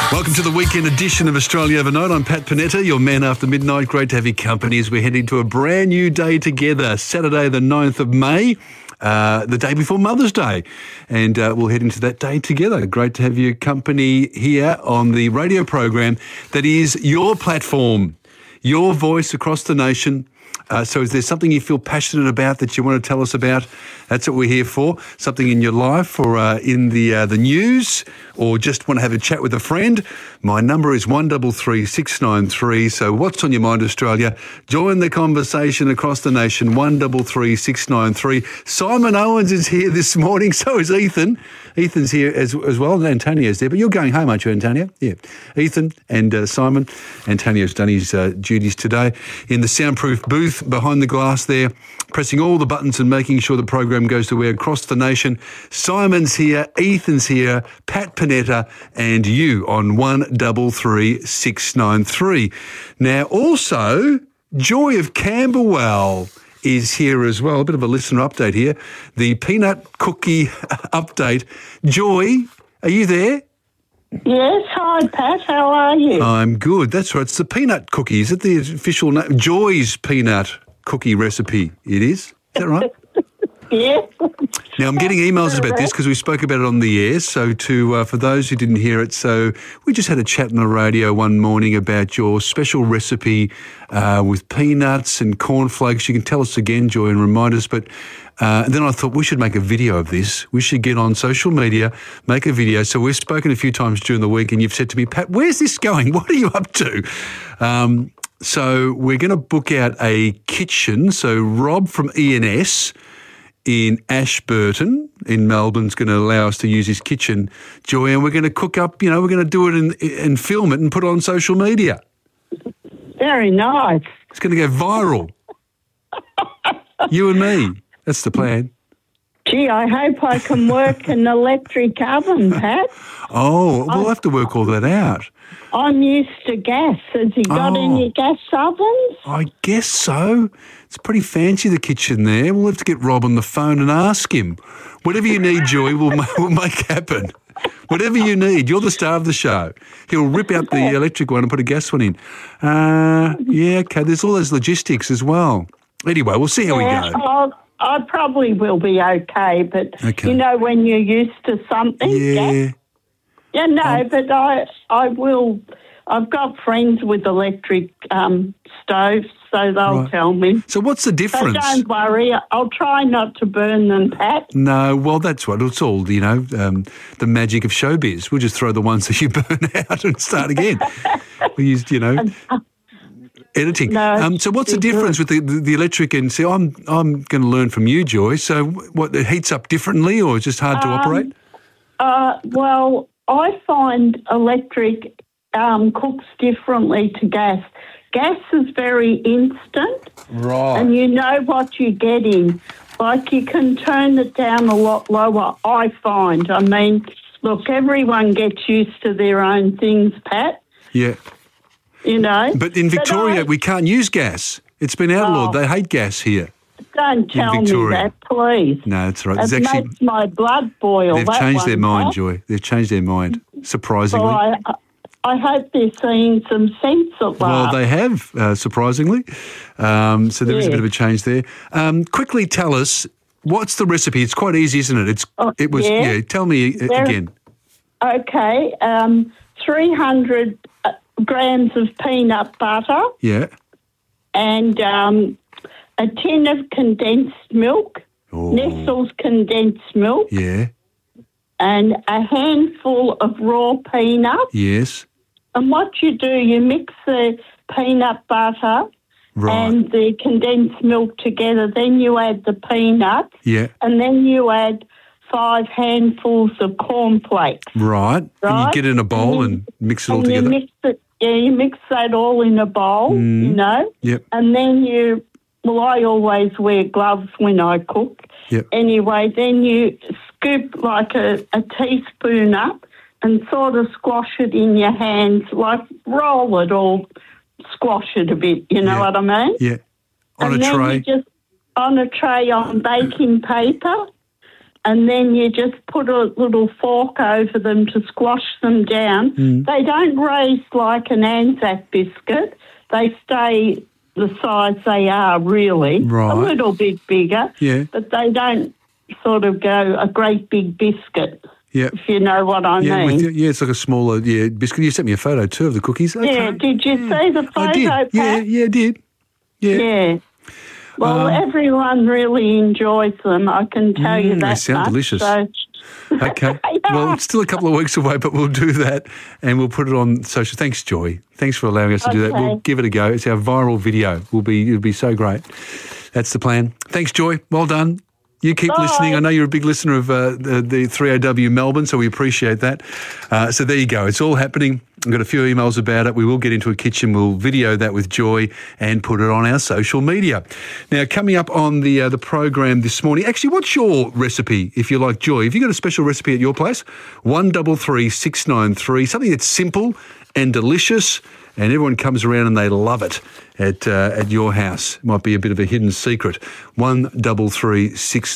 Welcome to the weekend edition of Australia Overnight. I'm Pat Panetta, your man after midnight. Great to have your company as we're heading to a brand new day together, Saturday the 9th of May, the day before Mother's Day. And we'll head into that day together. Great to have your company here on the radio program that is your platform, your voice across the nation. So is there something you feel passionate about that you want to tell us about? That's what we're here for. Something in your life or in the news, or just want to have a chat with a friend. My number is 133 693. So what's on your mind, Australia? Join the conversation across the nation, 133 693. Simon Owens is here this morning. So is Ethan. Ethan's here as well. Antonio's there, but you're going home, aren't you, Antonio? Yeah. Ethan and Simon. Antonio's done his duties today in the soundproof booth behind the glass there, pressing all the buttons and making sure the program goes to where across the nation. Simon's here, Ethan's here, Pat Panetta, and you on 133 693. Now, also, Joy of Camberwell is here as well. A bit of a listener update here. The peanut cookie update. Joy, are you there? Yes, hi Pat, how are you? I'm good. That's right. It's the peanut cookie. Is it the official name? Joy's peanut cookie recipe. It is? Is that right? Yes. Now, I'm getting emails about this because we spoke about it on the air. So for those who didn't hear it, so we just had a chat on the radio one morning about your special recipe with peanuts and cornflakes. You can tell us again, Joy, and remind us. But then I thought we should make a video of this. We should get on social media, make a video. So we've spoken a few times during the week and you've said to me, Pat, where's this going? What are you up to? So we're going to book out a kitchen. So Rob from E&S in Ashburton in Melbourne is going to allow us to use his kitchen, Joy, and we're going to cook up, we're going to do it and film it and put it on social media. Very nice. It's going to go viral. You and me. That's the plan. Gee, I hope I can work an electric oven, Pat. Oh, we'll have to work all that out. I'm used to gas. Has he got any gas ovens? I guess so. It's pretty fancy, the kitchen there. We'll have to get Rob on the phone and ask him. Whatever you need, Joy, we'll make happen. Whatever you need. You're the star of the show. He'll rip out the electric one and put a gas one in. Yeah, okay. There's all those logistics as well. Anyway, we'll see how we go. I probably will be okay, but when you're used to something. Yeah. Yeah, no, but I will. I've got friends with electric stoves, so they'll tell me. So what's the difference? So don't worry, I'll try not to burn them, Pat. No, well, that's what it's all, the magic of showbiz. We'll just throw the ones that you burn out and start again. We used, editing. No, so what's the difference with the electric and, see, I'm going to learn from you, Joy. So what, it heats up differently or it's just hard to operate? Well, I find electric cooks differently to gas. Gas is very instant. Right. And you know what you're getting. Like you can turn it down a lot lower, I find. I mean, look, everyone gets used to their own things, Pat. Yeah. But in Victoria, we can't use gas. It's been outlawed. They hate gas here. Don't tell me that, please. No, that's right. It makes my blood boil. They've changed their mind, Joy. They've changed their mind, surprisingly. Well, I hope they're seeing some sense at last. Well, they have, surprisingly. So there is a bit of a change there. Quickly tell us, what's the recipe? It's quite easy, isn't it? Tell me again. Okay, 300 grams of peanut butter. Yeah. And a tin of condensed milk, Nestle's condensed milk. Yeah. And a handful of raw peanuts. Yes. And what you do, you mix the peanut butter and the condensed milk together. Then you add the peanuts. Yeah. And then you add 5 handfuls of cornflakes. Right. And you get it in a bowl and mix it all together. You mix that all in a bowl, Yep. And then I always wear gloves when I cook. Yep. Anyway, then you scoop like a teaspoon up and sort of squash it in your hands, like roll it all, squash it a bit, you know what I mean? Yeah. On and a tray. You just on a tray on baking paper, and then you just put a little fork over them to squash them down. They don't raise like an Anzac biscuit. They stay the size they are, really. Right. A little bit bigger. Yeah. But they don't sort of go a great big biscuit. Yeah. If you know what I mean. It's like a smaller biscuit. You sent me a photo too of the cookies. Okay. Yeah, did you see the photo, I did. Pat? Yeah, I did. Yeah. Well, everyone really enjoys them, I can tell you that. They sound delicious. So. Okay. Well, it's still a couple of weeks away, but we'll do that and we'll put it on social. Thanks, Joy. Thanks for allowing us to do that. We'll give it a go. It's our viral video. It'll be so great. That's the plan. Thanks, Joy. Well done. You keep listening. I know you're a big listener of the 3AW Melbourne, so we appreciate that. So there you go. It's all happening. I've got a few emails about it. We will get into a kitchen. We'll video that with Joy and put it on our social media. Now, coming up on the program this morning, actually, what's your recipe, if you like, Joy? Have you got a special recipe at your place? 133 693, something that's simple and delicious, and everyone comes around and they love it at your house. Might be a bit of a hidden secret. 133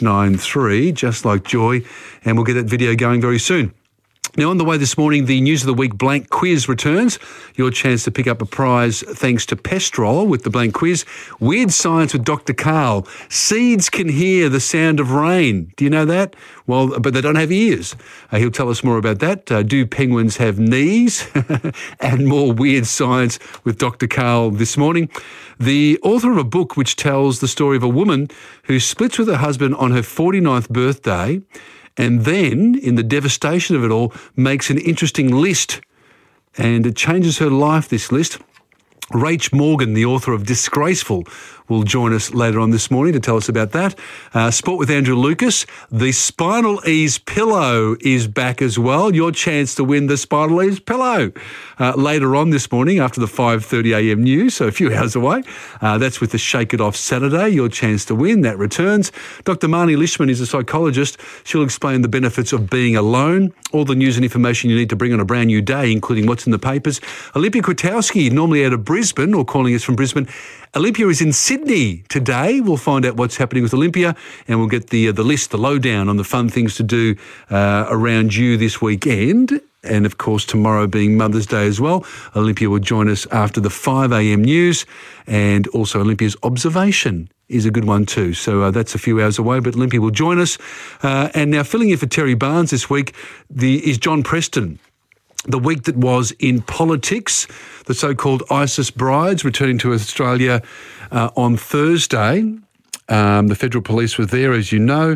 693, just like Joy, and we'll get that video going very soon. Now, on the way this morning, the News of the Week blank quiz returns. Your chance to pick up a prize thanks to Pestrol with the blank quiz. Weird Science with Dr. Karl. Seeds can hear the sound of rain. Do you know that? Well, but they don't have ears. He'll tell us more about that. Do penguins have knees? And more Weird Science with Dr. Karl this morning. The author of a book which tells the story of a woman who splits with her husband on her 49th birthday, and then, in the devastation of it all, makes an interesting list. And it changes her life, this list. Rach Morgan, the author of Disgraceful, will join us later on this morning to tell us about that. Sport with Andrew Lucas. The Spinal Ease pillow is back as well. Your chance to win the Spinal Ease pillow later on this morning after the 5:30am news, so a few hours away. That's with the Shake It Off Saturday. Your chance to win. That returns. Dr. Marnie Lishman is a psychologist. She'll explain the benefits of being alone, all the news and information you need to bring on a brand new day, including what's in the papers. Olympia Kwiatkowski, normally out of Brisbane, or calling us from Brisbane. Olympia is in Sydney today. We'll find out what's happening with Olympia, and we'll get the list, the lowdown on the fun things to do around you this weekend. And, of course, tomorrow being Mother's Day as well. Olympia will join us after the 5am news, and also Olympia's observation is a good one too. So that's a few hours away, but Olympia will join us. And now filling in for Terry Barnes this week is John Preston. The week that was in politics, the so-called ISIS brides returning to Australia on Thursday. The federal police were there, as you know.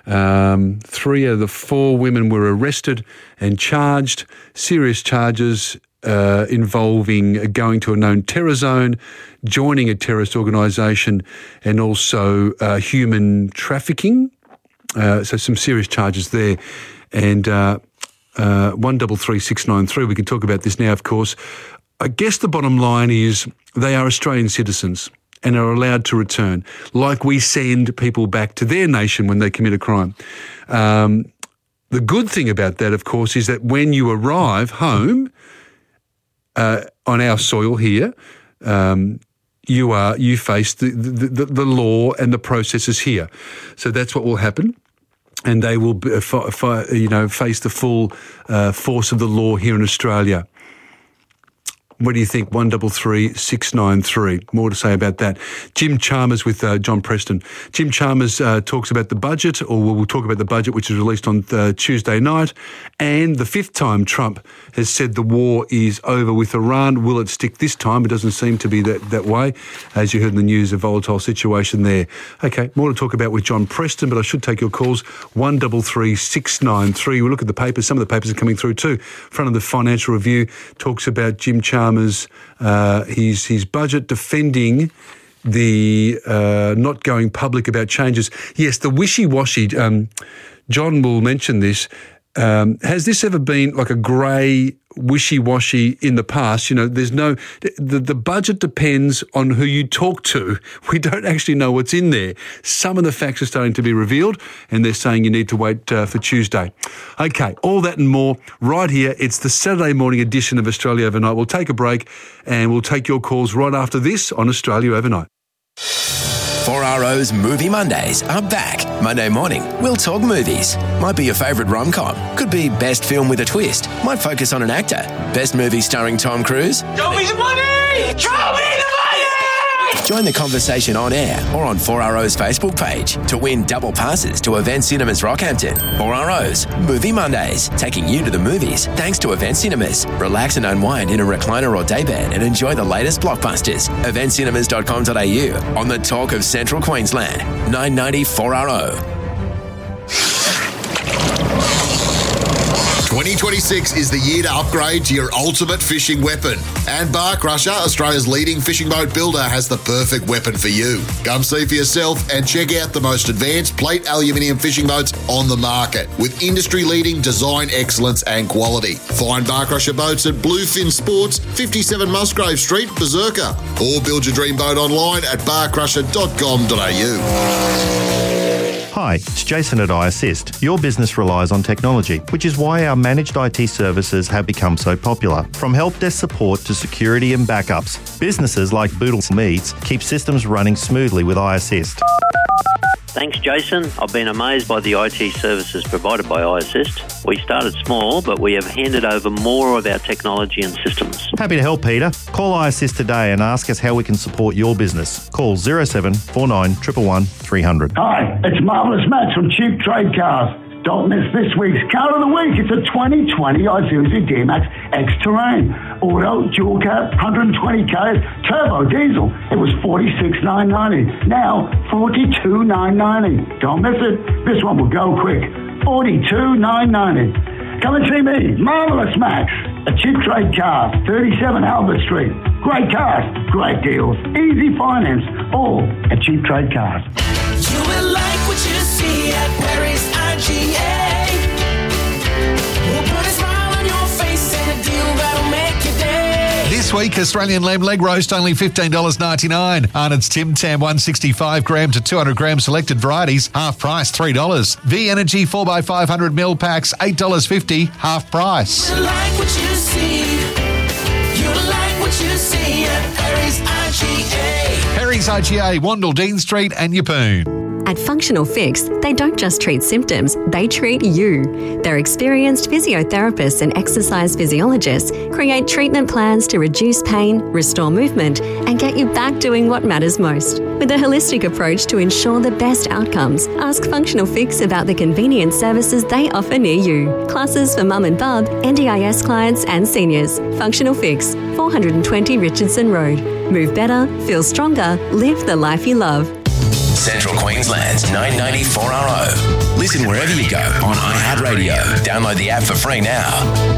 3 of the 4 women were arrested and charged. Serious charges involving going to a known terror zone, joining a terrorist organisation, and also human trafficking. So some serious charges there. And 133 693, we can talk about this now, of course. I guess the bottom line is they are Australian citizens and are allowed to return, like we send people back to their nation when they commit a crime. The good thing about that, of course, is that when you arrive home on our soil here, you face the law and the processes here. So that's what will happen. And they will face the full force of the law here in Australia. What do you think? 133 693. More to say about that. Jim Chalmers with John Preston. Jim Chalmers talks about the budget, or we'll talk about the budget, which is released on Tuesday night. And the 5th time Trump has said the war is over with Iran. Will it stick this time? It doesn't seem to be that way. As you heard in the news, a volatile situation there. Okay, more to talk about with John Preston, but I should take your calls. 133 693. We'll look at the papers. Some of the papers are coming through too. Front of the Financial Review talks about Jim Chalmers, his budget, defending the not going public about changes. Yes, the wishy-washy, John will mention this. Has this ever been like a grey wishy-washy in the past? You know, there's no... The budget depends on who you talk to. We don't actually know what's in there. Some of the facts are starting to be revealed, and they're saying you need to wait for Tuesday. Okay, all that and more right here. It's the Saturday morning edition of Australia Overnight. We'll take a break, and we'll take your calls right after this on Australia Overnight. 4RO's Movie Mondays are back. Monday morning, we'll talk movies. Might be your favourite rom-com. Could be best film with a twist. Might focus on an actor. Best movie starring Tom Cruise. Show me the money! Show me the money! Join the conversation on air or on 4RO's Facebook page to win double passes to Event Cinemas Rockhampton. 4RO's Movie Mondays, taking you to the movies thanks to Event Cinemas. Relax and unwind in a recliner or daybed and enjoy the latest blockbusters. EventCinemas.com.au on the talk of Central Queensland. 990 4RO. 2026 is the year to upgrade to your ultimate fishing weapon. And Bar Crusher, Australia's leading fishing boat builder, has the perfect weapon for you. Come see for yourself and check out the most advanced plate aluminium fishing boats on the market with industry-leading design excellence and quality. Find Bar Crusher boats at Bluefin Sports, 57 Musgrave Street, Berserker. Or build your dream boat online at barcrusher.com.au. Hi, it's Jason at iAssist. Your business relies on technology, which is why our managed IT services have become so popular. From help desk support to security and backups, businesses like Boodle Meats keep systems running smoothly with iAssist. Thanks, Jason. I've been amazed by the IT services provided by iAssist. We started small, but we have handed over more of our technology and systems. Happy to help, Peter. Call iAssist today and ask us how we can support your business. Call 0749 111 300. Hi, it's Marvellous Matt from Cheap Trade Cars. Don't miss this week's Car of the Week. It's a 2020 Isuzu D-Max X-Terrain. Auto, dual cab, 120K, turbo diesel. It was $46,990. Now, $42,990. Don't miss it. This one will go quick. $42,990. Come and see me, Marvellous Max, at Cheap Trade Cars, 37 Albert Street. Great cars, great deals, easy finance, all at Cheap Trade Cars. You will like what you see at Perry's IGA. We'll put a smile on your face and a deal that'll make your day. This week, Australian lamb leg roast only $15.99. Arnott's Tim Tam 165 gram to 200 gram selected varieties, half price $3. V Energy 4x500ml packs $8.50, half price. You like what you see. You like what you see at Perry's IGA. Perry's IGA, Wandle, Dean Street and Yeppoon. At Functional Fix, they don't just treat symptoms, they treat you. Their experienced physiotherapists and exercise physiologists create treatment plans to reduce pain, restore movement, and get you back doing what matters most. With a holistic approach to ensure the best outcomes, ask Functional Fix about the convenient services they offer near you. Classes for mum and bub, NDIS clients and seniors. Functional Fix, 420 Richardson Road. Move better, feel stronger, live the life you love. Central Queensland's 990 4RO. Listen wherever you go on iHeartRadio. Download the app for free now.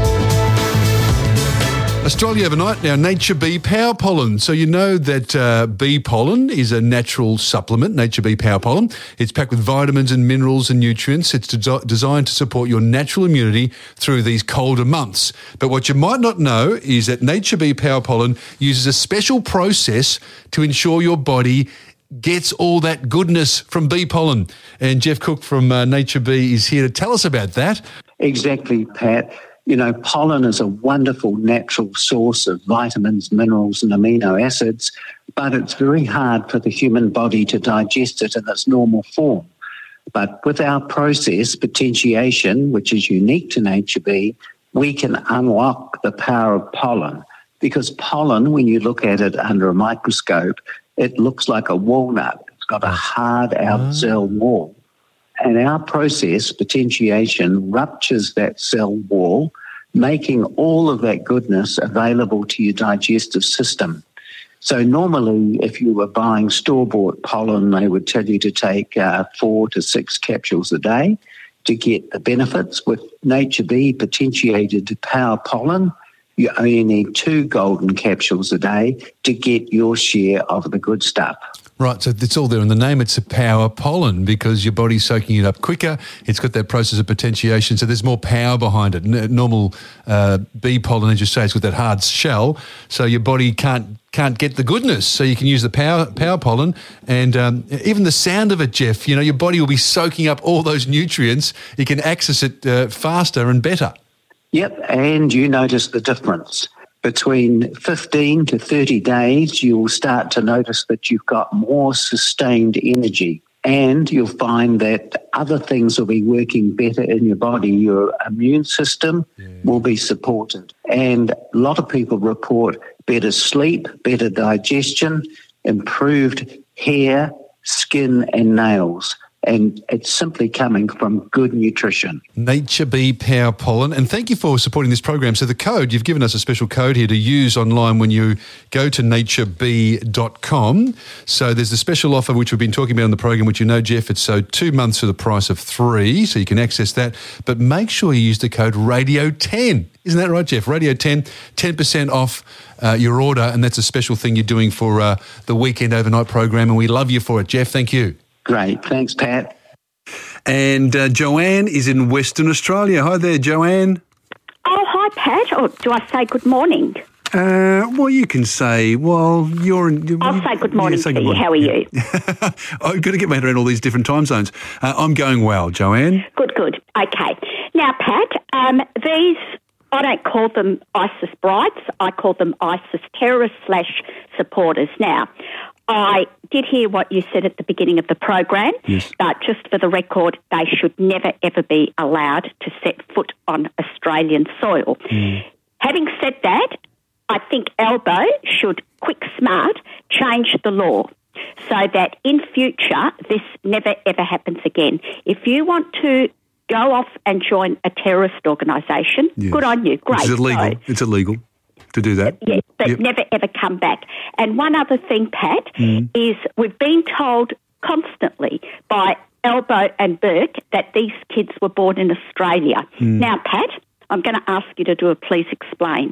Australia overnight now, Nature Bee Power Pollen. So you know that bee pollen is a natural supplement, Nature Bee Power Pollen. It's packed with vitamins and minerals and nutrients. It's designed to support your natural immunity through these colder months. But what you might not know is that Nature Bee Power Pollen uses a special process to ensure your body gets all that goodness from bee pollen. And Jeff Cook from Nature Bee is here to tell us about that. Exactly, Pat. You know, pollen is a wonderful natural source of vitamins, minerals and amino acids, but it's very hard for the human body to digest it in its normal form. But with our process, potentiation, which is unique to Nature Bee, we can unlock the power of pollen. Because pollen, when you look at it under a microscope, it looks like a walnut. It's got a hard outer cell wall. And our process, potentiation, ruptures that cell wall, making all of that goodness available to your digestive system. So normally, if you were buying store-bought pollen, they would tell you to take 4 to 6 capsules a day to get the benefits. With Nature Bee potentiated power pollen, you only need 2 golden capsules a day to get your share of the good stuff. Right, so it's all there in the name. It's a power pollen because your body's soaking it up quicker. It's got that process of potentiation, so there's more power behind it. Normal bee pollen, as you say, it's got that hard shell, so your body can't get the goodness. So you can use the power pollen, and even the sound of it, Jeff, you know, your body will be soaking up all those nutrients. You can access it faster and better. Yep, and you notice the difference. between 15 to 30 days, you'll start to notice that you've got more sustained energy. And you'll find that other things will be working better in your body. Your immune system will be supported. And a lot of people report better sleep, better digestion, improved hair, skin and nails. And it's simply coming from good nutrition. Nature Bee Power Pollen. And thank you for supporting this program. So the code, you've given us a special code here to use online when you go to naturebee.com. So there's a special offer which we've been talking about on the program, which you know, Jeff, it's 2 months for the price of 3, so you can access that. But make sure you use the code Radio10. Isn't that right, Jeff? Radio 10, 10% off your order, and that's a special thing you're doing for the Weekend Overnight program, and we love you for it. Jeff, thank you. Great. Thanks, Pat. And Joanne is in Western Australia. Hi there, Joanne. Oh, hi, Pat. Or do I say good morning? Well, you can say, well, I'll say good morning to you. How are you? I've got to get my head around all these different time zones. I'm going well, Joanne. Good. Okay. Now, Pat, these, I don't call them ISIS brides. I call them ISIS terrorists/supporters. Now, I did hear what you said at the beginning of the program, yes. But just for the record, they should never, ever be allowed to set foot on Australian soil. Having said that, I think Albo should, quick smart, change the law so that in future this never, ever happens again. If you want to go off and join a terrorist organisation, good on you, great. It's illegal. So, it's illegal to do that. Yes, but never ever come back. And one other thing, Pat, is we've been told constantly by Albo and Burke that these kids were born in Australia. Now, Pat, I'm going to ask you to do a please explain.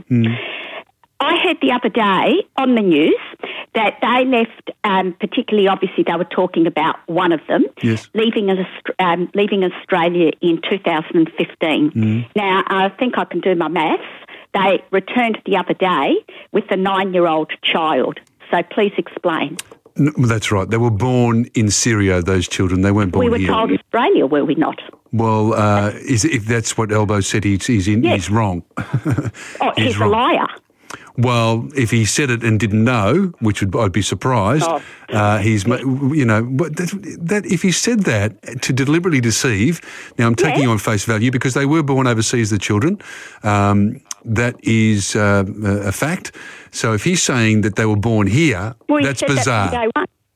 I heard the other day on the news that they left, particularly obviously they were talking about one of them, leaving Australia in 2015. Now, I think I can do my maths. They returned the other day with a 9-year-old child. So please explain. No, that's right. They were born in Syria, those children. They weren't born here. We were told Australia, were we not? Well, if that's what Albo said, he's wrong. He's a liar. Well, if he said it and didn't know, which I'd be surprised, that if he said that to deliberately deceive, now I'm taking on face value because they were born overseas, the children. That is a fact. So if he's saying that they were born here, that's bizarre. That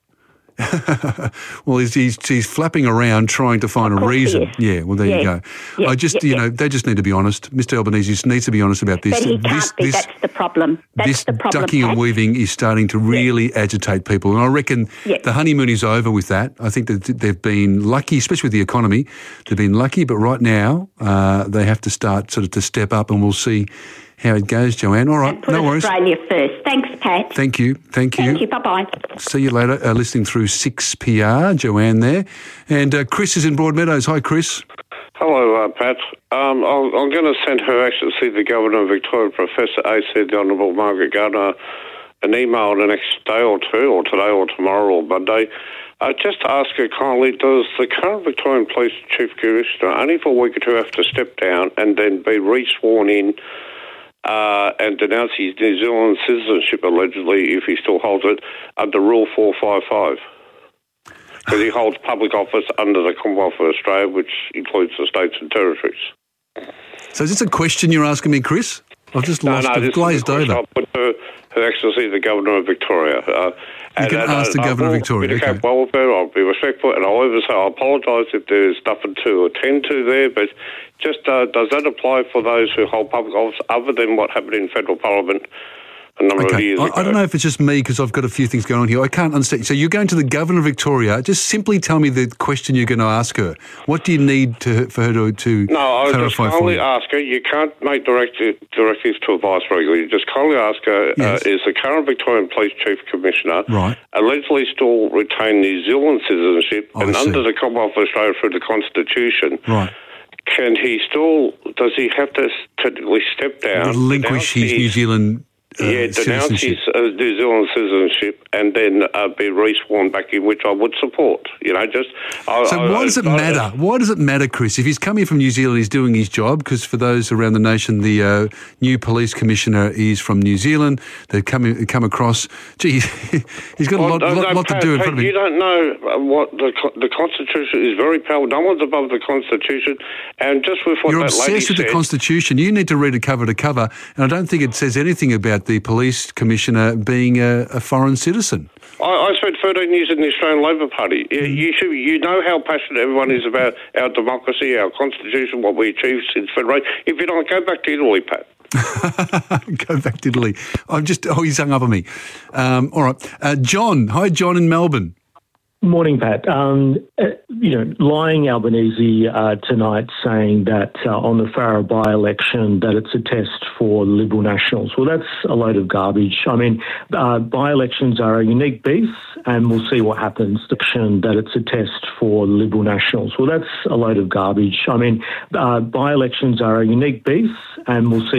well, he's flapping around trying to find a reason. Yeah, well, there you go. Yeah, they just need to be honest. Mr. Albanese just needs to be honest about this. But he can't be. That's the problem. This ducking and weaving is starting to really agitate people. And I reckon the honeymoon is over with that. I think that they've been lucky, especially with the economy. They've been lucky, but right now they have to start sort of to step up, and we'll see how it goes, Joanne. All right, no worries. Australia first. Thanks, Pat. Thank you. Thank you. Bye-bye. See you later. Listening through 6PR, Joanne there. And Chris is in Broadmeadows. Hi, Chris. Hello, Pat. I'm going to send Her Excellency the Governor of Victoria, Professor A.C. the Honourable Margaret Gardner, an email the next day or two, or today or tomorrow or Monday. Just to ask her kindly, does the current Victorian Police Chief Commissioner only for a week or two have to step down and then be re-sworn in and denounce his New Zealand citizenship, allegedly, if he still holds it, under Rule 455? Because he holds public office under the Commonwealth of Australia, which includes the states and territories. So is this a question you're asking me, Chris? I've just glazed over. I'll put Her Excellency the Governor of Victoria. You can ask the Governor of Victoria. Okay. Well with her, I'll be respectful, and I'll even say I apologise if there's nothing to attend to there, but just does that apply for those who hold public office other than what happened in federal parliament a number of years ago? I don't know if it's just me because I've got a few things going on here. I can't understand. So you're going to the Governor of Victoria. Just simply tell me the question you're going to ask her. What do you need for her to clarify? No, I would just kindly ask her. You can't make directives to a Vice-Regal. You just kindly ask her, is the current Victorian Police Chief Commissioner allegedly still retain New Zealand citizenship and under the Commonwealth of Australia through the Constitution? Right. Does he have to technically step down? Relinquish his New Zealand denounce his New Zealand citizenship and then be resworn back in, which I would support. Why does it matter? Why does it matter, Chris? If he's coming from New Zealand, he's doing his job, because for those around the nation, the new police commissioner is from New Zealand. They've come across. Gee, he's got a lot to do in front of him. You don't know what the Constitution is very powerful. No one's above the Constitution. And just with what You're that lady said... You're obsessed with the Constitution. You need to read it cover to cover. And I don't think it says anything about the police commissioner being a foreign citizen. I spent 13 years in the Australian Labor Party. You know how passionate everyone is about our democracy, our Constitution, what we achieved since Federation. If you don't, go back to Italy, Pat. Go back to Italy. He's hung up on me. All right. John. Hi, John in Melbourne. Morning, Pat. Lying Albanese tonight saying that on the Farrer by-election that it's a test for the Liberal Nationals. Well, that's a load of garbage. I mean, by-elections are a unique beast, and we'll see what happens. That it's a test for the Liberal Nationals. Well, that's a load of garbage. I mean, by-elections are a unique beast, and we'll see